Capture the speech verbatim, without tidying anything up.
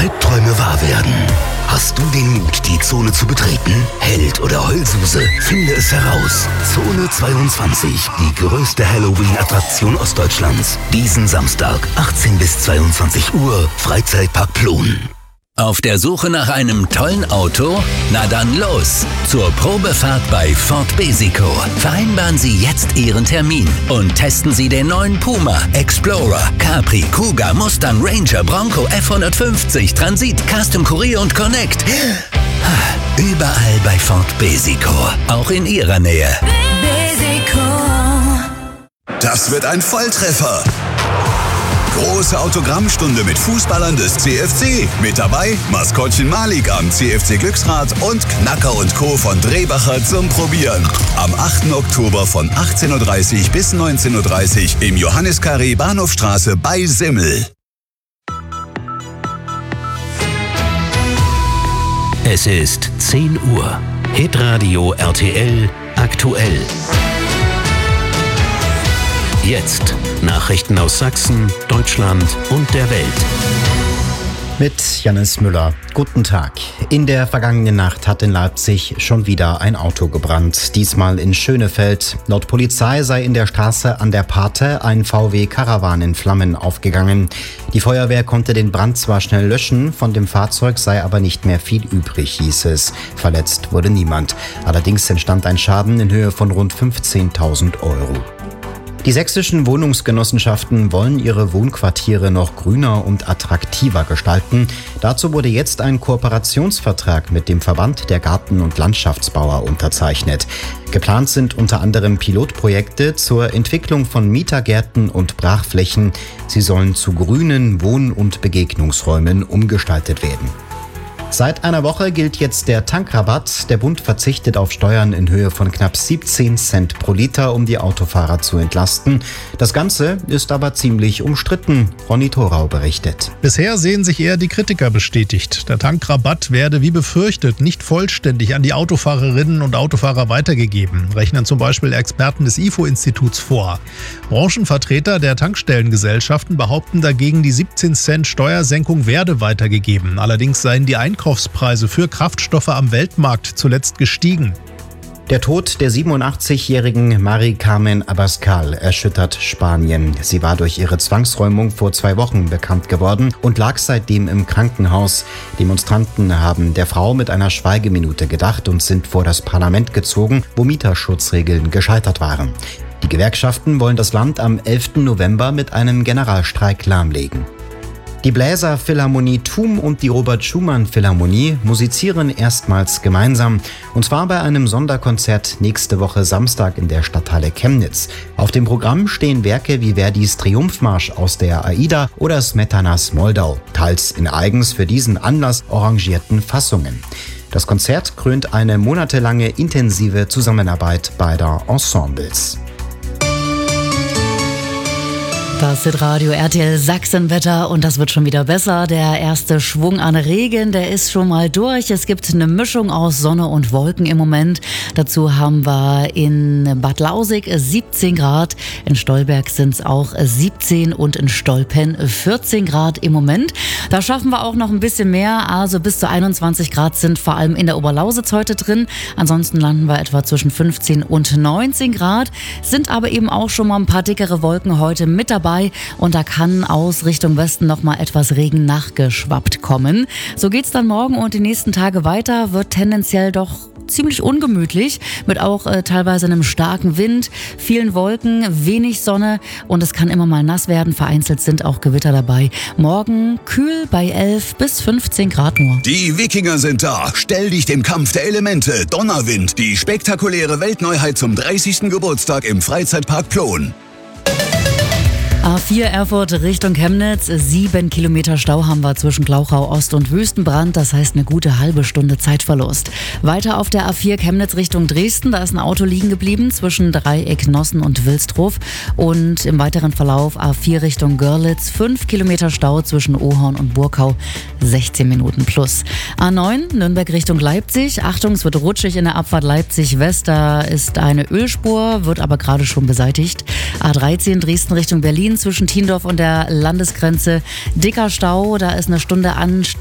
Albträume wahr werden. Hast du den Mut, die Zone zu betreten? Held oder Heulsuse? Finde es heraus. Zone zweiundzwanzig, die größte Halloween-Attraktion Ostdeutschlands. Diesen Samstag, achtzehn bis zweiundzwanzig Uhr, Freizeitpark Plon. Auf der Suche nach einem tollen Auto? Na dann los! Zur Probefahrt bei Ford Besico. Vereinbaren Sie jetzt Ihren Termin und testen Sie den neuen Puma, Explorer, Capri, Kuga, Mustang, Ranger, Bronco, F hundertfünfzig, Transit, Custom Courier und Connect. Überall bei Ford Besico. Auch in Ihrer Nähe. Besico. Das wird ein Volltreffer. Große Autogrammstunde mit Fußballern des C F C. Mit dabei Maskottchen Malik am C F C Glücksrad und Knacker und Co. von Drehbacher zum Probieren. Am achten Oktober von achtzehn Uhr dreißig bis neunzehn Uhr dreißig im Johanniskarree Bahnhofstraße bei Simmel. Es ist zehn Uhr. Hitradio R T L aktuell. Jetzt Nachrichten aus Sachsen, Deutschland und der Welt. Mit Jannis Müller. Guten Tag. In der vergangenen Nacht hat in Leipzig schon wieder ein Auto gebrannt. Diesmal in Schönefeld. Laut Polizei sei in der Straße an der Pate ein V W Caravan in Flammen aufgegangen. Die Feuerwehr konnte den Brand zwar schnell löschen, von dem Fahrzeug sei aber nicht mehr viel übrig, hieß es. Verletzt wurde niemand. Allerdings entstand ein Schaden in Höhe von rund fünfzehntausend Euro. Die sächsischen Wohnungsgenossenschaften wollen ihre Wohnquartiere noch grüner und attraktiver gestalten. Dazu wurde jetzt ein Kooperationsvertrag mit dem Verband der Garten- und Landschaftsbauer unterzeichnet. Geplant sind unter anderem Pilotprojekte zur Entwicklung von Mietergärten und Brachflächen. Sie sollen zu grünen Wohn- und Begegnungsräumen umgestaltet werden. Seit einer Woche gilt jetzt der Tankrabatt. Der Bund verzichtet auf Steuern in Höhe von knapp siebzehn Cent pro Liter, um die Autofahrer zu entlasten. Das Ganze ist aber ziemlich umstritten. Ronny Thorau berichtet. Bisher sehen sich eher die Kritiker bestätigt. Der Tankrabatt werde wie befürchtet nicht vollständig an die Autofahrerinnen und Autofahrer weitergegeben, rechnen zum Beispiel Experten des I F O-Instituts vor. Branchenvertreter der Tankstellengesellschaften behaupten dagegen, die siebzehn Cent Steuersenkung werde weitergegeben. Allerdings seien die Einkaufspreise Einkaufspreise für Kraftstoffe am Weltmarkt zuletzt gestiegen. Der Tod der siebenundachtzigjährigen Mari Carmen Abascal erschüttert Spanien. Sie war durch ihre Zwangsräumung vor zwei Wochen bekannt geworden und lag seitdem im Krankenhaus. Demonstranten haben der Frau mit einer Schweigeminute gedacht und sind vor das Parlament gezogen, wo Mieterschutzregeln gescheitert waren. Die Gewerkschaften wollen das Land am elften November mit einem Generalstreik lahmlegen. Die Bläserphilharmonie Thum und die Robert-Schumann-Philharmonie musizieren erstmals gemeinsam. Und zwar bei einem Sonderkonzert nächste Woche Samstag in der Stadthalle Chemnitz. Auf dem Programm stehen Werke wie Verdis Triumphmarsch aus der Aida oder Smetanas Moldau, teils in eigens für diesen Anlass arrangierten Fassungen. Das Konzert krönt eine monatelange intensive Zusammenarbeit beider Ensembles. Das ist Radio R T L Sachsenwetter und das wird schon wieder besser. Der erste Schwung an Regen, der ist schon mal durch. Es gibt eine Mischung aus Sonne und Wolken im Moment. Dazu haben wir in Bad Lausig siebzehn Grad, in Stolberg sind es auch siebzehn und in Stolpen vierzehn Grad im Moment. Da schaffen wir auch noch ein bisschen mehr, also bis zu einundzwanzig Grad sind vor allem in der Oberlausitz heute drin. Ansonsten landen wir etwa zwischen fünfzehn und neunzehn Grad, sind aber eben auch schon mal ein paar dickere Wolken heute mit dabei. Und da kann aus Richtung Westen noch mal etwas Regen nachgeschwappt kommen. So geht's dann morgen und die nächsten Tage weiter, wird tendenziell doch ziemlich ungemütlich, mit auch äh, teilweise einem starken Wind, vielen Wolken, wenig Sonne und es kann immer mal nass werden. Vereinzelt sind auch Gewitter dabei. Morgen kühl bei elf bis fünfzehn Grad nur. Die Wikinger sind da. Stell dich dem Kampf der Elemente. Donnerwind, die spektakuläre Weltneuheit zum dreißigsten Geburtstag im Freizeitpark Plon. A vier Erfurt Richtung Chemnitz, sieben Kilometer Stau haben wir zwischen Glauchau Ost und Wüstenbrand, das heißt eine gute halbe Stunde Zeitverlust. Weiter auf der A vier Chemnitz Richtung Dresden, da ist ein Auto liegen geblieben zwischen Dreieck Nossen und Wilsdruf und im weiteren Verlauf A vier Richtung Görlitz, fünf Kilometer Stau zwischen Ohorn und Burkau, sechzehn Minuten plus. A neun Nürnberg Richtung Leipzig, Achtung, es wird rutschig in der Abfahrt Leipzig West, da ist eine Ölspur, wird aber gerade schon beseitigt. A dreizehn Dresden Richtung Berlin, zwischen Tiendorf und der Landesgrenze dicker Stau, da ist eine Stunde Anstieg